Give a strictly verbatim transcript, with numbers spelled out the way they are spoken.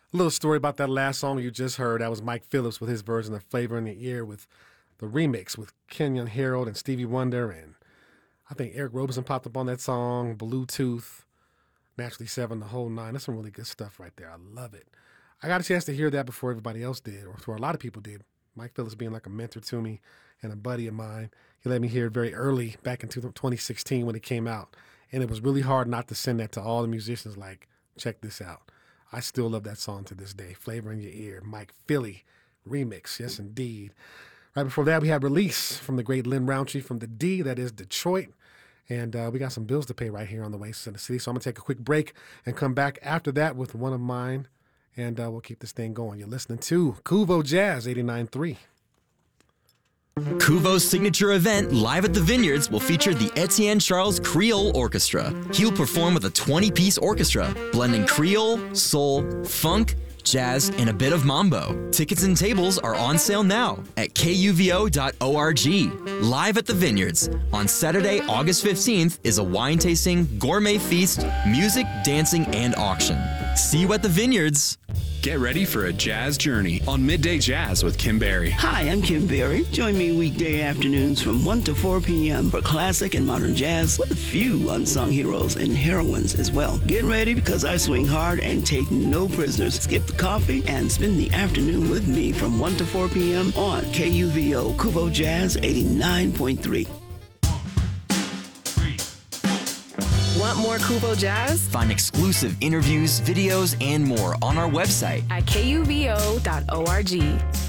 A little story about that last song you just heard. That was Mike Phillips with his version of Flavor in Your Ear with the remix with Kenyon Harold and Stevie Wonder. And I think Eric Roberson popped up on that song, Bluetooth, Naturally Seven, the whole nine. That's some really good stuff right there. I love it. I got a chance to hear that before everybody else did, or before a lot of people did. Mike Phillips being like a mentor to me and a buddy of mine. He let me hear it very early back in twenty sixteen when it came out. And it was really hard not to send that to all the musicians like, check this out. I still love that song to this day. Flavor in Your Ear, Mike Philly remix. Yes, indeed. Right before that, we had Release from the great Lynn Roundtree from the D, that is Detroit. And uh, we got some bills to pay right here on the Oasis in the City. So I'm going to take a quick break and come back after that with one of mine. And uh, we'll keep this thing going. You're listening to Kuvo Jazz eighty-nine point three. Kuvo's signature event, Live at the Vineyards, will feature the Etienne Charles Creole Orchestra. He'll perform with a twenty-piece orchestra, blending Creole, soul, funk, jazz, and a bit of mambo. Tickets and tables are on sale now at K U V O dot org. Live at the Vineyards on Saturday, August fifteenth is a wine tasting, gourmet feast, music, dancing, and auction. See you at the Vineyards. Get ready for a jazz journey on Midday Jazz with Kim Berry. Hi, I'm Kim Berry. Join me weekday afternoons from one to four p.m. for classic and modern jazz with a few unsung heroes and heroines as well. Get ready because I swing hard and take no prisoners. Skip the coffee and spend the afternoon with me from one to four p.m. on K U V O Kuvo Jazz eighty-nine point three. Want more Kuvo Jazz? Find exclusive interviews, videos, and more on our website at K U V O dot org.